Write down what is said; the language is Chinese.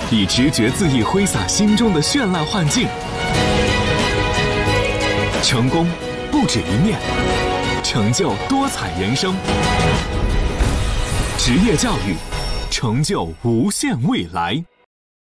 以直觉恣意挥洒心中的绚烂幻境。成功不止一面，成就多彩人生。职业教育，成就无限未来。